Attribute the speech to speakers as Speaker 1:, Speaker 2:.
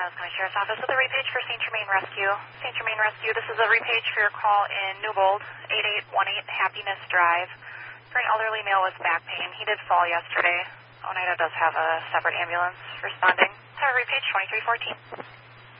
Speaker 1: Niles County Sheriff's Office with a repage for St. Germain Rescue. St. Germain Rescue, this is a repage for your call in Newbold, 8818 Happiness Drive. For an elderly male with back pain. He did fall yesterday. Oneida does have a separate ambulance responding. Sorry, repage 2314.